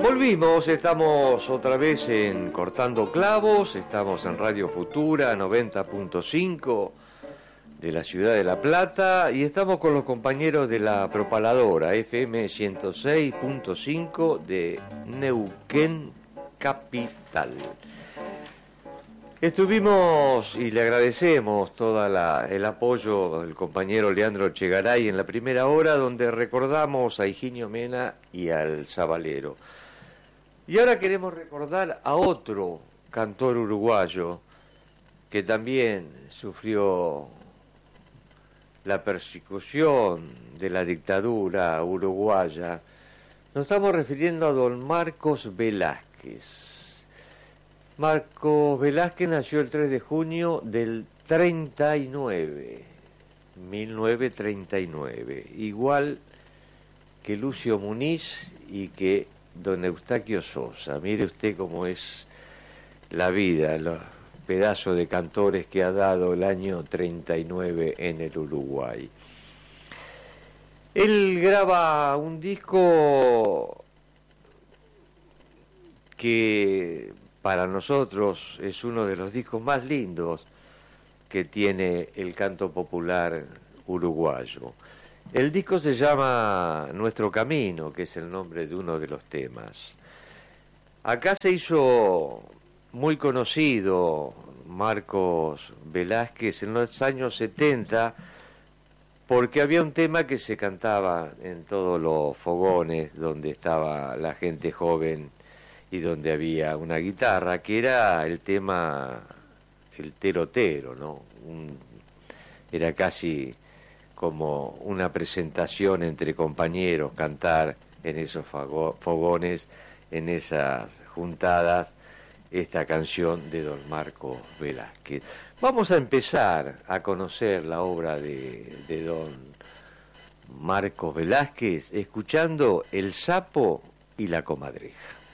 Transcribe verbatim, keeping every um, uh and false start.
Volvimos, estamos otra vez en Cortando Clavos, estamos en Radio Futura noventa punto cinco de la ciudad de La Plata y estamos con los compañeros de la propaladora F M ciento seis punto cinco de Neuquén Capital. Estuvimos y le agradecemos todo el apoyo del compañero Leandro Chegaray en la primera hora, donde recordamos a Higinio Mena y al Zabalero. Y ahora queremos recordar a otro cantor uruguayo que también sufrió la persecución de la dictadura uruguaya. Nos estamos refiriendo a don Marcos Velázquez. Marcos Velázquez nació el tres de junio del treinta y nueve, mil novecientos treinta y nueve, igual que Lucio Muniz y que don Eustaquio Sosa. Mire usted cómo es la vida, los pedazos de cantores que ha dado el año treinta y nueve en el Uruguay. Él graba un disco que para nosotros es uno de los discos más lindos que tiene el canto popular uruguayo. El disco se llama Nuestro Camino, que es el nombre de uno de los temas. Acá se hizo muy conocido Marcos Velázquez en los años setenta, porque había un tema que se cantaba en todos los fogones donde estaba la gente joven y donde había una guitarra, que era el tema, el terotero, ¿no? Un, era casi como una presentación entre compañeros, cantar en esos fogones, en esas juntadas, esta canción de don Marcos Velázquez. Vamos a empezar a conocer la obra de, de don Marcos Velázquez escuchando El Sapo y la Comadreja.